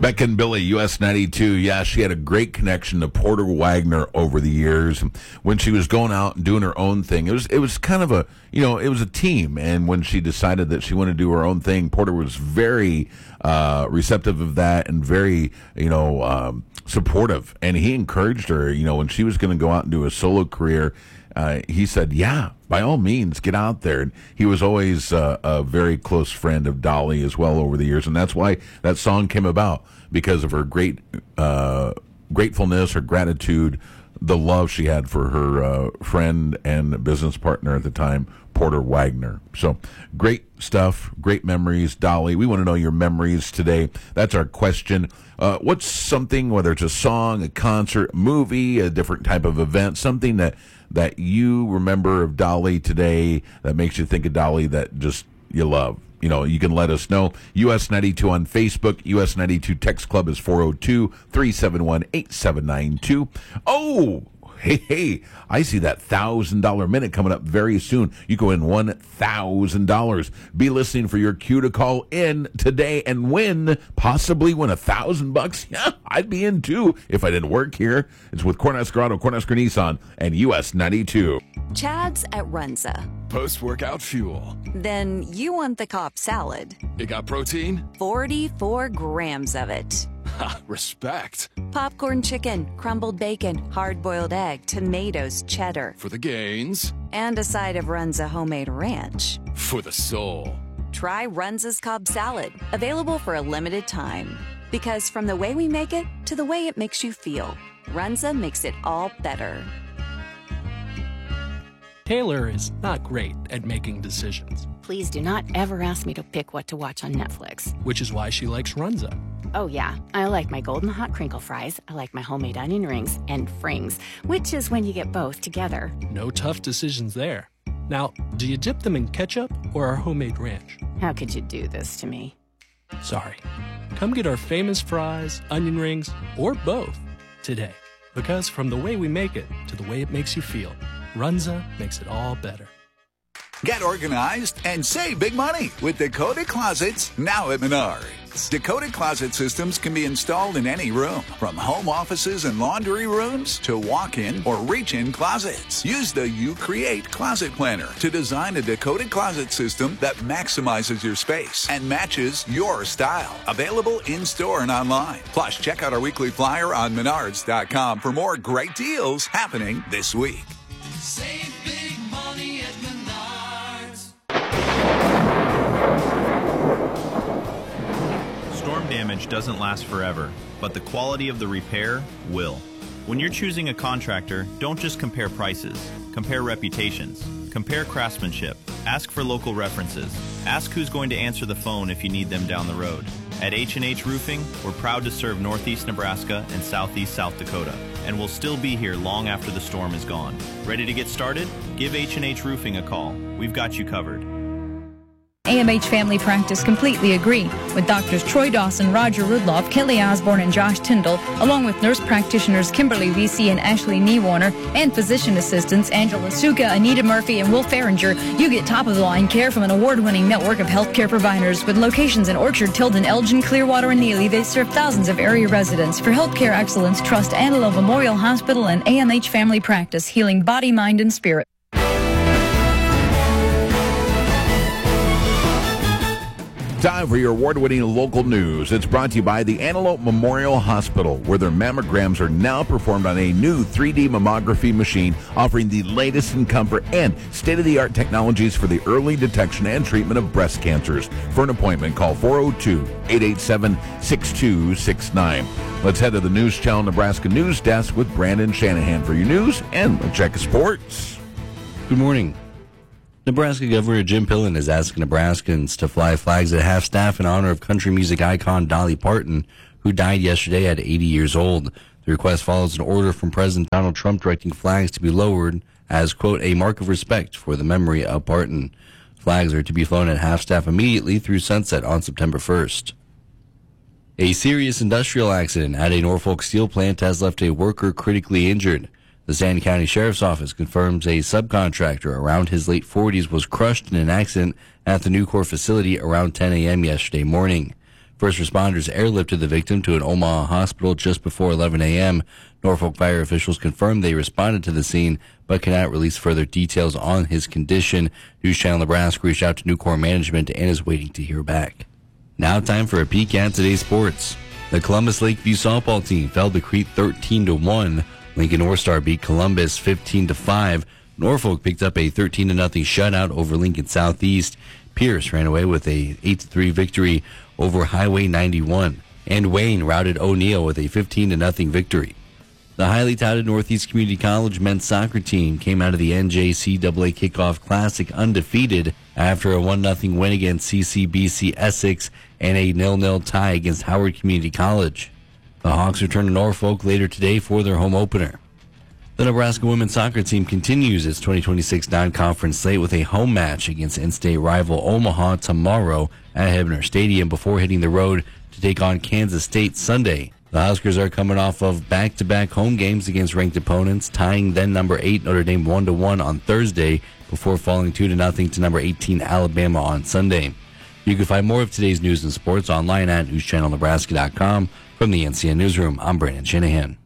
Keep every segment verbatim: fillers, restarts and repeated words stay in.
Becca and Billy, U S ninety-two. Yeah, she had a great connection to Porter Wagner over the years. When she was going out and doing her own thing, it was it was kind of a, you know, it was a team. And when she decided that she wanted to do her own thing, Porter was very uh, receptive of that and very, you know, um, supportive. And he encouraged her, you know, when she was going to go out and do a solo career. Uh, he said, yeah, by all means, get out there. And he was always uh, a very close friend of Dolly as well over the years. And that's why that song came about, because of her great uh, gratefulness, her gratitude, the love she had for her uh, friend and business partner at the time, Porter Wagner. So great stuff, great memories. Dolly, we want to know your memories today. That's our question. Uh, what's something, whether it's a song, a concert, a movie, a different type of event, something that that you remember of Dolly today that makes you think of Dolly that just you love? You know, you can let us know. U S ninety-two on Facebook. U S ninety-two Text Club is four oh two, three seven one, eight seven nine two. Oh, hey, hey, I see that one thousand dollars minute coming up very soon. You go in one thousand dollars. Be listening for your cue to call in today and win, possibly win one thousand bucks. Yeah, I'd be in too if I didn't work here. It's with Cornhusker Auto, Cornhusker Nissan, and U S ninety-two. Chad's at Runza. Post-workout fuel. Then you want the Cobb salad. It got protein? forty-four grams of it. Ha, respect. Popcorn chicken, crumbled bacon, hard-boiled egg, tomatoes, cheddar. For the gains. And a side of Runza homemade ranch. For the soul. Try Runza's Cobb salad, available for a limited time. Because from the way we make it to the way it makes you feel, Runza makes it all better. Taylor is not great at making decisions, Please do not ever ask me to pick what to watch on Netflix. which is why she likes Runza. Oh yeah, I like my golden hot crinkle fries, I like my homemade onion rings, and frings, which is when you get both together. No tough decisions there. Now, do you dip them in ketchup or our homemade ranch? How could you do this to me? Sorry. Come get our famous fries, onion rings, or both today. Because from the way we make it to the way it makes you feel, Runza makes it all better. Get organized and save big money with Dakota Closets now at Menards. Dakota Closet systems can be installed in any room, from home offices and laundry rooms to walk-in or reach-in closets. Use the You Create Closet Planner to design a Dakota Closet system that maximizes your space and matches your style. Available in-store and online. Plus, check out our weekly flyer on menards dot com for more great deals happening this week. Save big money at Menards. Storm damage doesn't last forever, but the quality of the repair will. When you're choosing a contractor, don't just compare prices. Compare reputations. Compare craftsmanship. Ask for local references. Ask who's going to answer the phone if you need them down the road. At H and H Roofing, we're proud to serve Northeast Nebraska and Southeast South Dakota, and we'll still be here long after the storm is gone. Ready to get started? Give H and H Roofing a call. We've got you covered. A M H Family Practice completely agree with doctors Troy Dawson, Roger Rudloff, Kelly Osborne, and Josh Tyndall, along with nurse practitioners Kimberly Vesey and Ashley Niewarner, and physician assistants Angela Suka, Anita Murphy, and Will Farringer. You get top-of-the-line care from an award-winning network of healthcare providers with locations in Orchard, Tilden, Elgin, Clearwater, and Neely. They serve thousands of area residents. For healthcare excellence, trust Antelope Memorial Hospital and A M H Family Practice, healing body, mind, and spirit. Time for your award-winning local news. It's brought to you by the Antelope Memorial Hospital, where their mammograms are now performed on a new three D mammography machine, offering the latest in comfort and state-of-the-art technologies for the early detection and treatment of breast cancers. For an appointment, call four oh two, eight eight seven, six two six nine. Let's head to the News Channel Nebraska News Desk with Brandon Shanahan for your news and a check of sports. Good morning. Nebraska Governor Jim Pillen is asking Nebraskans to fly flags at half-staff in honor of country music icon Dolly Parton, who died yesterday at eighty years old. The request follows an order from President Donald Trump directing flags to be lowered as, quote, a mark of respect for the memory of Parton. Flags are to be flown at half-staff immediately through sunset on September first. A serious industrial accident at a Norfolk steel plant has left a worker critically injured. The Stanton County Sheriff's Office confirms a subcontractor around his late forties was crushed in an accident at the Nucor facility around ten a.m. yesterday morning. First responders airlifted the victim to an Omaha hospital just before eleven a.m. Norfolk fire officials confirmed they responded to the scene, but cannot release further details on his condition. News Channel Nebraska reached out to Nucor management and is waiting to hear back. Now time for a peek at today's sports. The Columbus Lakeview softball team fell to Crete thirteen to one. Lincoln North Star beat Columbus fifteen to five. Norfolk picked up a thirteen to nothing shutout over Lincoln Southeast. Pierce ran away with a eight to three victory over Highway ninety-one. And Wayne routed O'Neill with a fifteen to nothing victory. The highly touted Northeast Community College men's soccer team came out of the N J C A A Kickoff Classic undefeated after a one nothing win against C C B C Essex and a nil nil tie against Howard Community College. The Hawks return to Norfolk later today for their home opener. The Nebraska women's soccer team continues its twenty twenty-six non-conference slate with a home match against in-state rival Omaha tomorrow at Hebner Stadium before hitting the road to take on Kansas State Sunday. The Huskers are coming off of back-to-back home games against ranked opponents, tying then number eight Notre Dame one to one on Thursday before falling two to nothing to number eighteen Alabama on Sunday. You can find more of today's news and sports online at news channel nebraska dot com. From the N C N Newsroom, I'm Brandon Shanahan.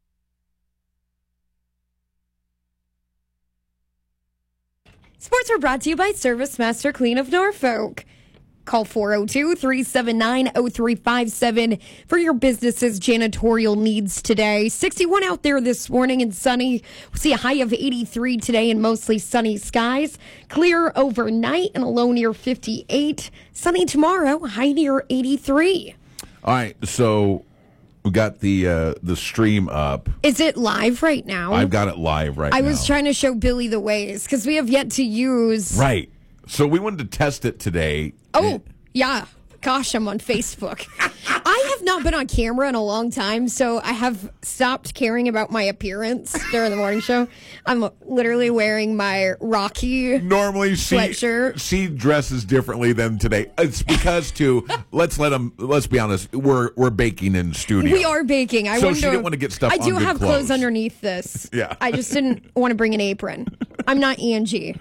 Sports are brought to you by Service Master Clean of Norfolk. Call four oh two, three seven nine, oh three five seven for your business's janitorial needs today. sixty-one out there this morning and sunny. We'll see a high of eighty-three today and mostly sunny skies. Clear overnight and a low near fifty-eight. Sunny tomorrow, high near eighty-three. All right, so we got the uh, the stream up. Is it live right now? I've got it live right now. I was trying to show Billy the ways because we have yet to use. Right. So we wanted to test it today. Oh, yeah. Gosh, I'm on Facebook. I have not been on camera in a long time, so I have stopped caring about my appearance during the morning show. I'm literally wearing my Rocky Normally she, sweatshirt. She dresses differently than today. It's because, too, let's let them, let's be honest, we're we're baking in studio. We are baking. I so wanted she to, didn't want to get stuff I on do good have clothes. clothes underneath this. Yeah. I just didn't want to bring an apron. I'm not Angie.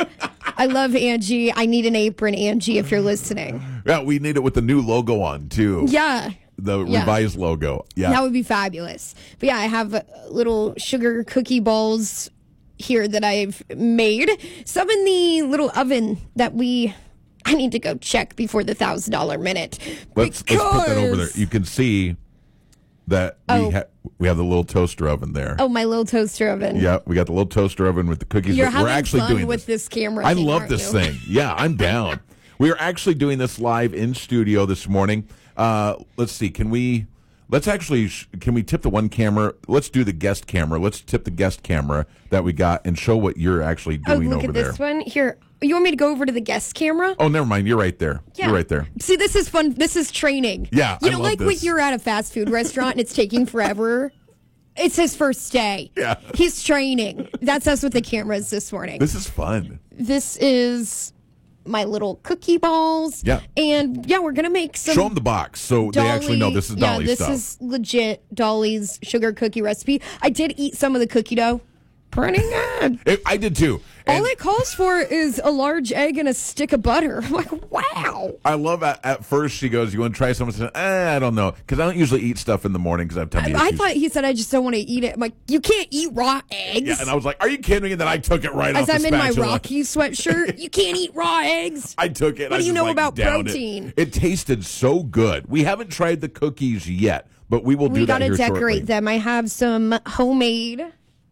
I love Angie. I need an apron, Angie, if you're listening. Yeah, we need it with the new logo on, too. Yeah. The yeah. revised logo. Yeah. That would be fabulous. But yeah, I have uh, little sugar cookie balls here that I've made. Some in the little oven that we... I need to go check before the one thousand dollars minute. Let's, let's put that over there. You can see that oh. we, ha- we have the little toaster oven there. Oh, my little toaster oven. Yeah, we got the little toaster oven with the cookies. You're We're having actually fun doing with this, this camera I thing, love aren't this you? thing. Yeah, I'm down. We are actually doing this live in studio this morning. Uh, let's see. Can we? Let's actually. Can we tip the one camera? Let's do the guest camera. Let's tip the guest camera that we got and show what you're actually Oh, doing look over at there. this one. Here. You want me to go over to the guest camera? Oh, never mind. You're right there. Yeah. You're right there. See, this is fun. This is training. Yeah, You I know, love like when this. you're at a fast food restaurant and it's taking forever. It's his first day. Yeah. He's training. That's us with the cameras this morning. This is fun. This is my little cookie balls. Yeah. And yeah, we're going to make some. Show them the box so Dolly, they actually know this is Dolly yeah, this stuff. is legit Dolly's sugar cookie recipe. I did eat some of the cookie dough. Pretty good. It, I did too. All And it calls for is a large egg and a stick of butter. I'm like, wow. I love at, at first she goes, you want to try something? I said, eh, I don't know. Because I don't usually eat stuff in the morning because I have tummy I, I issues. thought he said, I just don't want to eat it. I'm like, you can't eat raw eggs. Yeah, and I was like, are you kidding me? And then I took it right As off I'm the in my spatula. Rocky sweatshirt, you can't eat raw eggs. I took it. What I do you just, know like, about downed protein? It. it tasted so good. We haven't tried the cookies yet, but we will do We that got to here decorate shortly. them. I have some homemade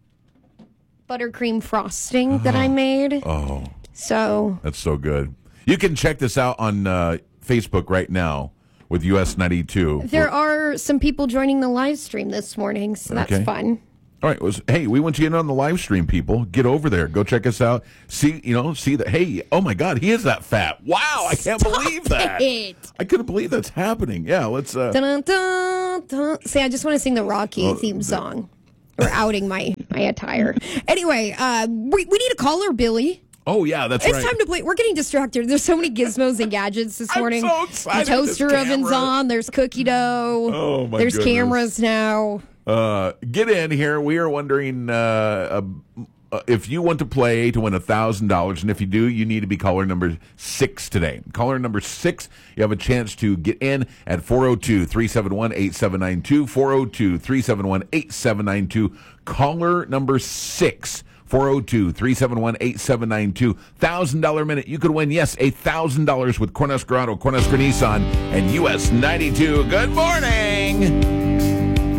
buttercream frosting that I made. Oh, So that's so good. You can check this out on uh, Facebook right now with U S ninety-two. there are some people joining the live stream this morning, so that's Okay. fun. All right. Was, hey, we want you in on the live stream, people. Get over there. Go check us out. See, you know, see that. Hey, oh my God, he is that fat. Wow, I can't Stop believe that. it. I couldn't believe that's happening. Yeah, let's. Uh, Dun, dun, dun. See, I just want to sing the Rocky Oh, theme the- song. Or outing my, my attire. Anyway, uh, we, we need a caller, Billy. oh yeah, that's It's right. time to play. We're getting distracted. There's so many gizmos and gadgets this I'm morning. so excited The with this toaster oven's camera. on. There's cookie dough. Oh, my There's goodness. cameras now. Uh, get in here. We are wondering uh, uh, uh, if you want to play to win one thousand dollars, and if you do, you need to be caller number six today. Caller number six, you have a chance to get in at four oh two, three seven one, eight seven nine two, four oh two, three seven one, eight seven nine two. Caller number six. four oh two, three seven one, eight seven nine two. one thousand dollars minute. You could win, yes, one thousand dollars with Cornhusker Auto, Cornhusker Nissan, and U S ninety-two. Good morning.